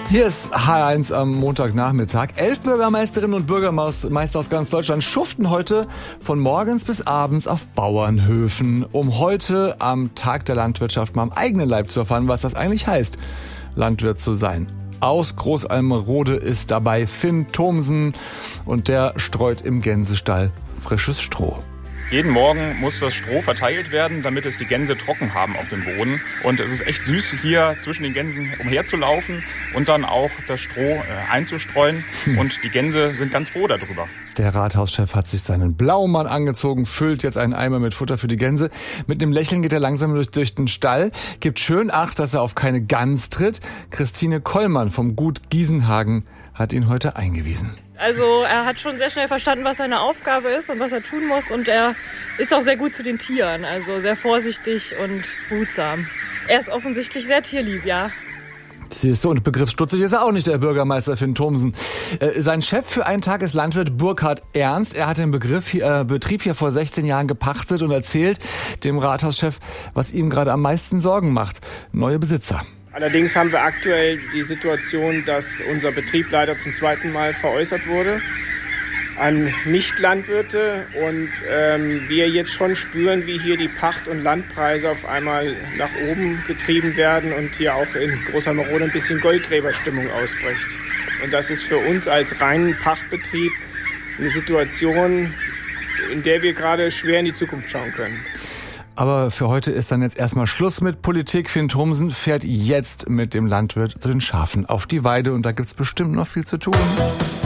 Hier ist H1 am Montagnachmittag. 11 Bürgermeisterinnen und Bürgermeister aus ganz Deutschland schuften heute von morgens bis abends auf Bauernhöfen, um heute am Tag der Landwirtschaft mal am eigenen Leib zu erfahren, was das eigentlich heißt, Landwirt zu sein. Aus Großalmerode ist dabei Finn Thomsen und der streut im Gänsestall frisches Stroh. Jeden Morgen muss das Stroh verteilt werden, damit es die Gänse trocken haben auf dem Boden. Und es ist echt süß, hier zwischen den Gänsen umherzulaufen und dann auch das Stroh einzustreuen. Und die Gänse sind ganz froh darüber. Der Rathauschef hat sich seinen Blaumann angezogen, füllt jetzt einen Eimer mit Futter für die Gänse. Mit einem Lächeln geht er langsam durch den Stall, gibt schön Acht, dass er auf keine Gans tritt. Christine Kollmann vom Gut Giesenhagen hat ihn heute eingewiesen. Also er hat schon sehr schnell verstanden, was seine Aufgabe ist und was er tun muss. Und er ist auch sehr gut zu den Tieren, also sehr vorsichtig und behutsam. Er ist offensichtlich sehr tierlieb, ja. Siehst du, und begriffsstutzig ist er auch nicht, der Bürgermeister Finn Thomsen. Sein Chef für einen Tag ist Landwirt Burkhard Ernst. Er hat den Betrieb hier vor 16 Jahren gepachtet und erzählt dem Rathauschef, was ihm gerade am meisten Sorgen macht. Neue Besitzer. Allerdings haben wir aktuell die Situation, dass unser Betrieb leider zum zweiten Mal veräußert wurde an Nicht-Landwirte und wir jetzt schon spüren, wie hier die Pacht- und Landpreise auf einmal nach oben getrieben werden und hier auch in Großalmerode ein bisschen Goldgräberstimmung ausbricht. Und das ist für uns als reinen Pachtbetrieb eine Situation, in der wir gerade schwer in die Zukunft schauen können. Aber für heute ist dann jetzt erstmal Schluss mit Politik. Finn Thomsen fährt jetzt mit dem Landwirt zu den Schafen auf die Weide und da gibt's bestimmt noch viel zu tun.